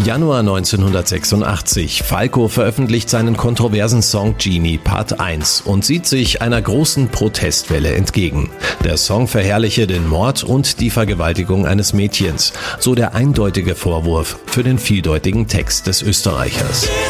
Januar 1986. Falco veröffentlicht seinen kontroversen Song Genie Part 1 und sieht sich einer großen Protestwelle entgegen. Der Song verherrliche den Mord und die Vergewaltigung eines Mädchens, so der eindeutige Vorwurf für den vieldeutigen Text des Österreichers.